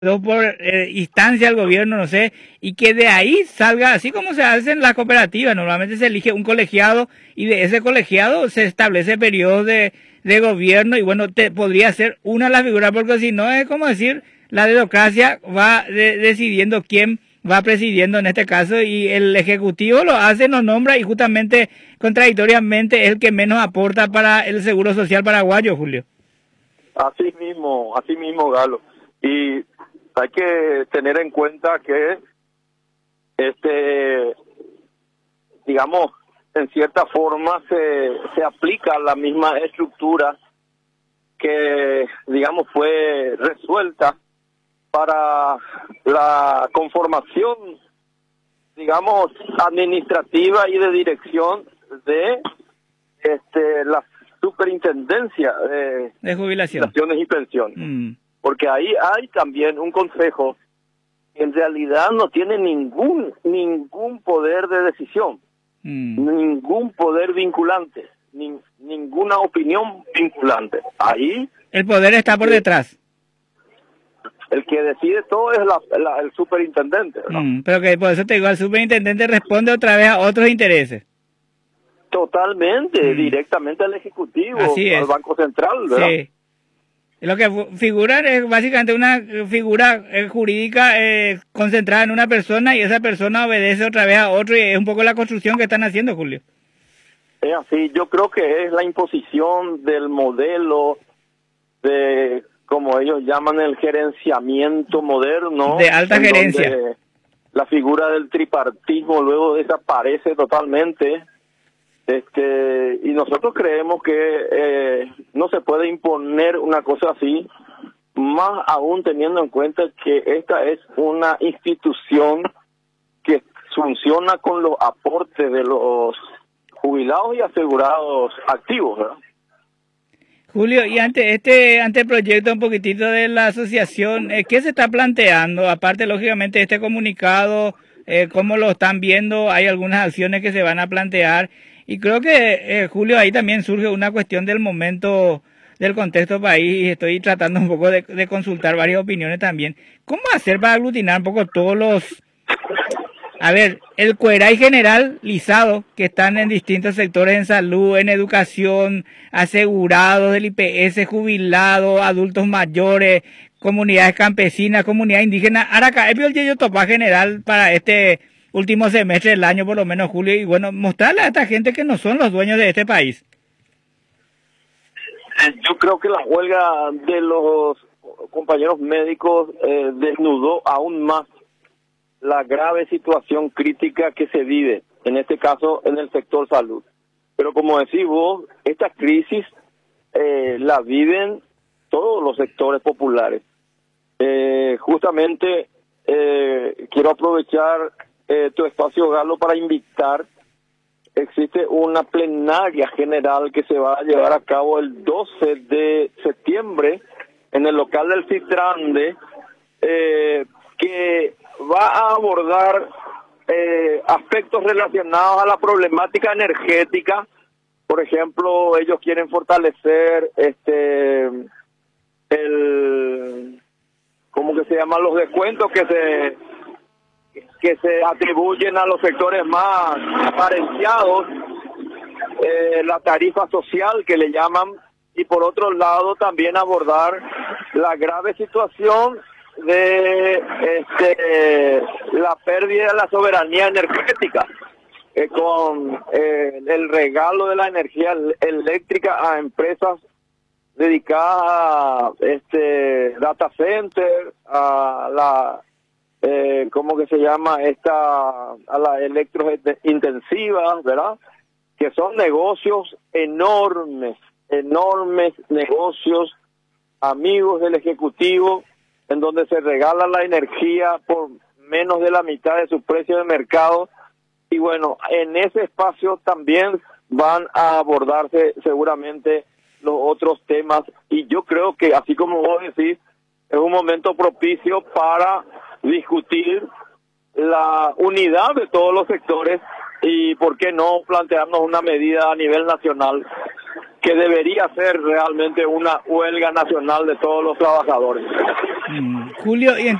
por instancia del gobierno, no sé, y que de ahí salga, así como se hace en las cooperativas, normalmente se elige un colegiado y de ese colegiado se establece periodos de gobierno y bueno, podría ser una de las figuras, porque si no es como decir, la democracia va decidiendo quién va presidiendo en este caso y el ejecutivo lo hace, nos nombra y justamente contradictoriamente es el que menos aporta para el Seguro Social paraguayo, Julio. Así mismo, Galo. Y hay que tener en cuenta que, digamos, en cierta forma se aplica la misma estructura que, digamos, fue resuelta para la conformación, digamos, administrativa y de dirección de la superintendencia de jubilaciones y pensiones. Porque ahí hay también un consejo que en realidad no tiene ningún poder de decisión, ningún poder vinculante, ninguna opinión vinculante. Ahí el poder está por detrás. El que decide todo es el superintendente, ¿no? Pero que por eso te digo, el superintendente responde otra vez a otros intereses. Totalmente, directamente al Ejecutivo, al Banco Central, ¿verdad? Sí. Lo que figura es básicamente una figura jurídica concentrada en una persona y esa persona obedece otra vez a otro y es un poco la construcción que están haciendo, Julio. Es así, yo creo que es la imposición del modelo de, como ellos llaman, el gerenciamiento moderno. De alta gerencia. La figura del tripartismo luego desaparece totalmente. Y nosotros creemos que no se puede imponer una cosa así, más aún teniendo en cuenta que esta es una institución que funciona con los aportes de los jubilados y asegurados activos, ¿verdad? Julio, y ante este anteproyecto un poquitito de la asociación, ¿qué se está planteando? Aparte, lógicamente, de este comunicado, ¿cómo lo están viendo? Hay algunas acciones que se van a plantear. Y creo que, Julio, ahí también surge una cuestión del momento, del contexto país, y estoy tratando un poco de consultar varias opiniones también. ¿Cómo hacer para aglutinar un poco todos los... A ver, el cueray generalizado que están en distintos sectores, en salud, en educación, asegurados del IPS, jubilados, adultos mayores, comunidades campesinas, comunidades indígenas, Araca, el topa general para este último semestre del año, por lo menos, Julio, y bueno, mostrarle a esta gente que no son los dueños de este país. Yo creo que la huelga de los compañeros médicos desnudó aún más la grave situación crítica que se vive, en este caso en el sector salud. Pero como decís vos, esta crisis la viven todos los sectores populares. Justamente quiero aprovechar tu espacio, Galo, para invitar. Existe una plenaria general que se va a llevar a cabo el 12 de septiembre en el local del Citrande, que va a abordar aspectos relacionados a la problemática energética. Por ejemplo, ellos quieren fortalecer ¿cómo que se llaman? Los descuentos que se atribuyen a los sectores más carenciados, la tarifa social que le llaman, y por otro lado también abordar la grave situación de la pérdida de la soberanía energética, con el regalo de la energía eléctrica a empresas dedicadas a data center, a la ¿cómo que se llama? A las electrointensivas, ¿verdad? Que son negocios enormes negocios, amigos del Ejecutivo, en donde se regala la energía por menos de la mitad de su precio de mercado. Y bueno, en ese espacio también van a abordarse seguramente los otros temas. Y yo creo que, así como vos decís, es un momento propicio para discutir la unidad de todos los sectores y, ¿por qué no, plantearnos una medida a nivel nacional que debería ser realmente una huelga nacional de todos los trabajadores. Julio, y